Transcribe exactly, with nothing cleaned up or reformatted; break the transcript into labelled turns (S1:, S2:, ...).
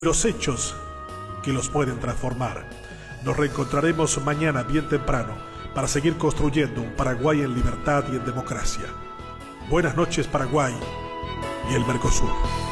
S1: los hechos que los pueden transformar. Nos reencontraremos mañana bien temprano para seguir construyendo un Paraguay en libertad y en democracia. Buenas noches, Paraguay y el Mercosur.